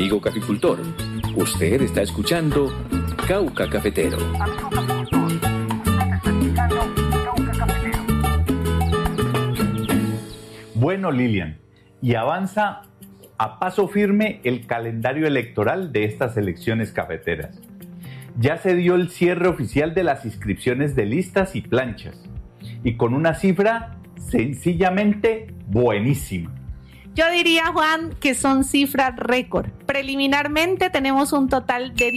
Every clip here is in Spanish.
Amigo caficultor, usted está escuchando Cauca Cafetero. Amigo caficultor, usted está escuchando Cauca Cafetero. Bueno, Lilian, y avanza a paso firme el calendario electoral de estas elecciones cafeteras. Ya se dio el cierre oficial de las inscripciones de listas y planchas, y con una cifra sencillamente buenísima. Yo diría, Juan, que son cifras récord. Preliminarmente tenemos un total de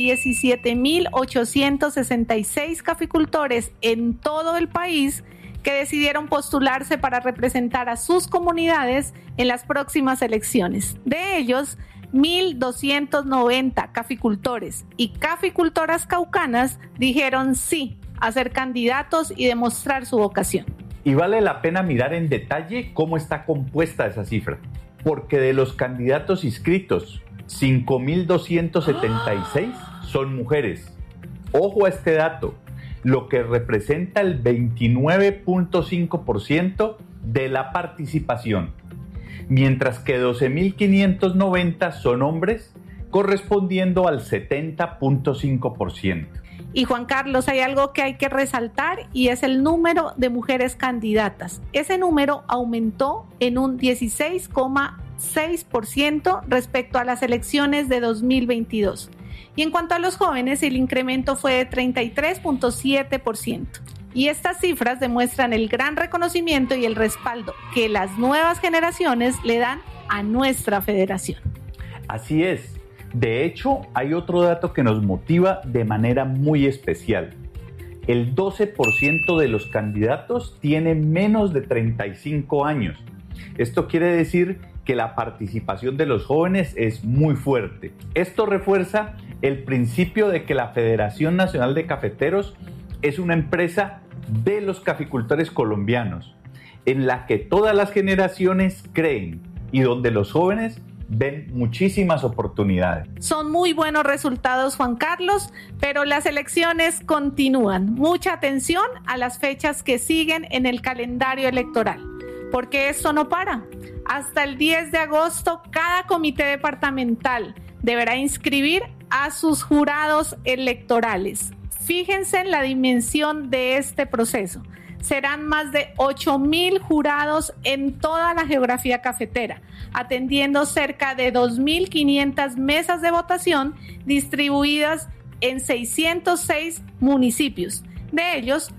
17.866 caficultores en todo el país que decidieron postularse para representar a sus comunidades en las próximas elecciones. De ellos, 1.290 caficultores y caficultoras caucanas dijeron sí a ser candidatos y demostrar su vocación. Y vale la pena mirar en detalle cómo está compuesta esa cifra, porque de los candidatos inscritos, 5.276 son mujeres. Ojo a este dato, lo que representa el 29.5% de la participación, mientras que 12.590 son hombres, correspondiendo al 70.5%. Y Juan Carlos, hay algo que hay que resaltar y es el número de mujeres candidatas. Ese número aumentó en un 16,6% respecto a las elecciones de 2022. Y en cuanto a los jóvenes, el incremento fue de 33,7%. Y estas cifras demuestran el gran reconocimiento y el respaldo que las nuevas generaciones le dan a nuestra federación. Así es. De hecho, hay otro dato que nos motiva de manera muy especial. El 12% de los candidatos tiene menos de 35 años. Esto quiere decir que la participación de los jóvenes es muy fuerte. Esto refuerza el principio de que la Federación Nacional de Cafeteros es una empresa de los caficultores colombianos, en la que todas las generaciones creen y donde los jóvenes ven muchísimas oportunidades. Son muy buenos resultados, Juan Carlos, pero las elecciones continúan. Mucha atención a las fechas que siguen en el calendario electoral, porque esto no para. Hasta el 10 de agosto, cada comité departamental deberá inscribir a sus jurados electorales. Fíjense en la dimensión de este proceso. Serán más de 8.000 jurados en toda la geografía cafetera, atendiendo cerca de 2.500 mesas de votación distribuidas en 606 municipios, de ellos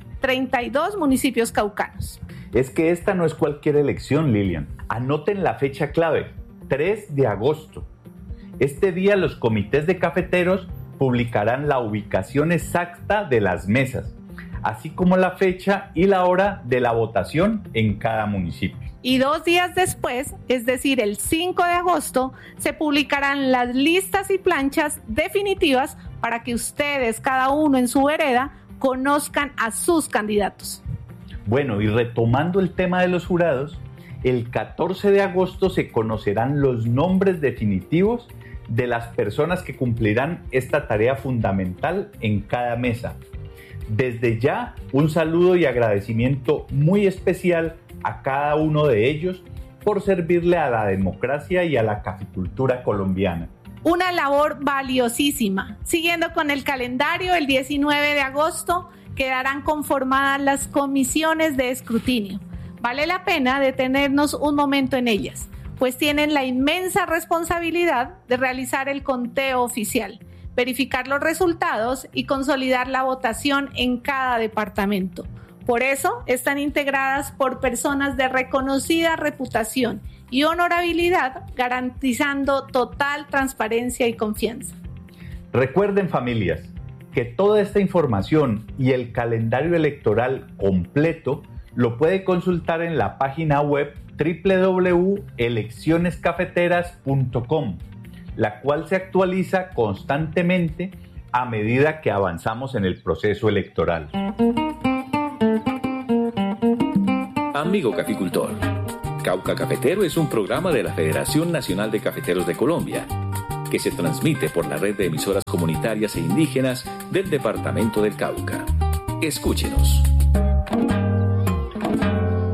32 municipios caucanos. Es que esta no es cualquier elección, Lilian. Anoten la fecha clave, 3 de agosto. Este día los comités de cafeteros publicarán la ubicación exacta de las mesas, así como la fecha y la hora de la votación en cada municipio. Y 2 días después, es decir, el 5 de agosto, se publicarán las listas y planchas definitivas para que ustedes, cada uno en su vereda, conozcan a sus candidatos. Bueno, y retomando el tema de los jurados, el 14 de agosto se conocerán los nombres definitivos de las personas que cumplirán esta tarea fundamental en cada mesa. Desde ya, un saludo y agradecimiento muy especial a cada uno de ellos por servirle a la democracia y a la caficultura colombiana. Una labor valiosísima. Siguiendo con el calendario, el 19 de agosto quedarán conformadas las comisiones de escrutinio. Vale la pena detenernos un momento en ellas, pues tienen la inmensa responsabilidad de realizar el conteo oficial, verificar los resultados y consolidar la votación en cada departamento. Por eso están integradas por personas de reconocida reputación y honorabilidad, garantizando total transparencia y confianza. Recuerden, familias, que toda esta información y el calendario electoral completo lo puede consultar en la página web www.eleccionescafeteras.com, la cual se actualiza constantemente a medida que avanzamos en el proceso electoral. Amigo caficultor, Cauca Cafetero es un programa de la Federación Nacional de Cafeteros de Colombia, que se transmite por la red de emisoras comunitarias e indígenas del departamento del Cauca. Escúchenos.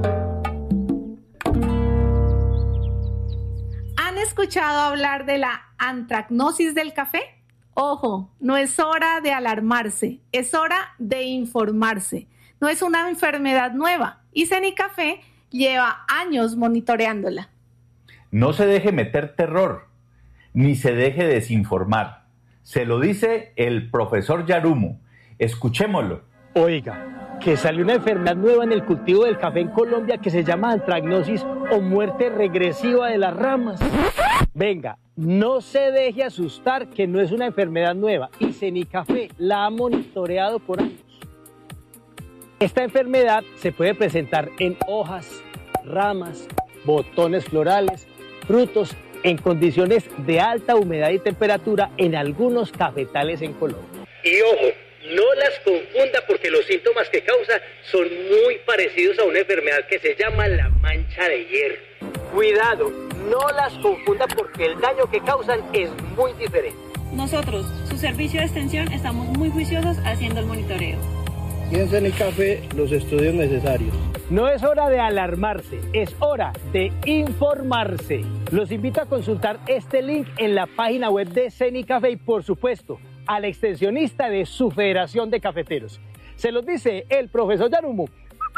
¿Han escuchado hablar de la antracnosis del café? Ojo, no es hora de alarmarse, es hora de informarse. No es una enfermedad nueva y Cenicafé lleva años monitoreándola. No se deje meter terror, ni se deje desinformar. Se lo dice el profesor Yarumo. Escuchémoslo. Oiga, que salió una enfermedad nueva en el cultivo del café en Colombia que se llama antracnosis o muerte regresiva de las ramas. Venga, no se deje asustar, que no es una enfermedad nueva y Cenicafé la ha monitoreado por años. Esta enfermedad se puede presentar en hojas, ramas, botones florales, frutos, en condiciones de alta humedad y temperatura en algunos cafetales en Colombia. Y ojo, no las confunda porque los síntomas que causa son muy parecidos a una enfermedad que se llama la mancha de hierro. Cuidado, no las confunda porque el daño que causan es muy diferente. Nosotros, su servicio de extensión, estamos muy juiciosos haciendo el monitoreo. Y en Cenicafé los estudios necesarios. No es hora de alarmarse, es hora de informarse. Los invito a consultar este link en la página web de Cenicafé y, por supuesto, al extensionista de su Federación de Cafeteros. Se los dice el profesor Yarumo.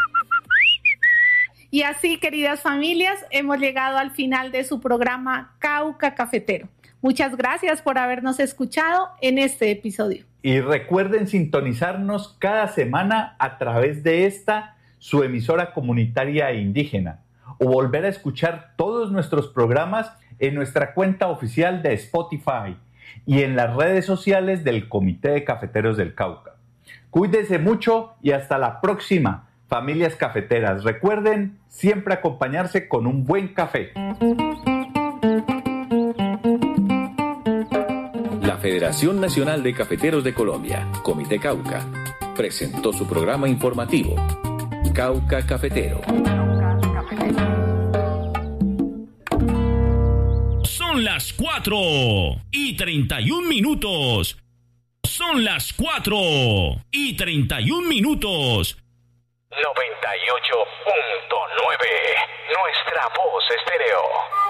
Y así, queridas familias, hemos llegado al final de su programa Cauca Cafetero. Muchas gracias por habernos escuchado en este episodio. Y recuerden sintonizarnos cada semana a través de esta, su emisora comunitaria e indígena, o volver a escuchar todos nuestros programas en nuestra cuenta oficial de Spotify y en las redes sociales del Comité de Cafeteros del Cauca. Cuídense mucho y hasta la próxima, familias cafeteras. Recuerden siempre acompañarse con un buen café. La Federación Nacional de Cafeteros de Colombia, Comité Cauca, presentó su programa informativo, Cauca Cafetero. Son las 4:31. Son las 4:31. 98.9, nuestra voz estéreo.